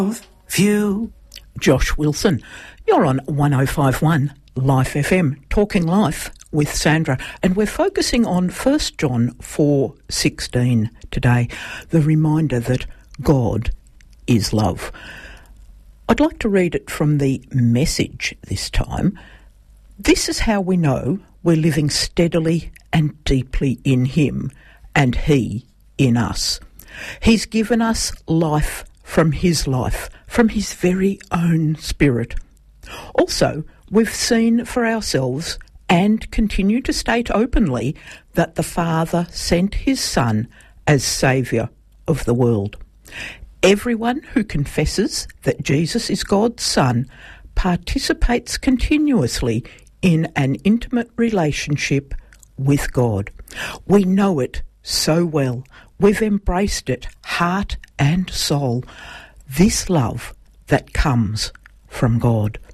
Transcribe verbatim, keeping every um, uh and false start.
View. Josh Wilson, you're on one oh five one Life F M, Talking Life with Sandra, and we're focusing on First John four sixteen today, the reminder that God is love. I'd like to read it from the Message this time. This is how we know we're living steadily and deeply in Him, and He in us. He's given us life from His life, from His very own Spirit. Also, we've seen for ourselves and continue to state openly that the Father sent His Son as Saviour of the world. Everyone who confesses that Jesus is God's Son participates continuously in an intimate relationship with God. We know it so well. We've embraced it, heart and soul. This love that comes from God.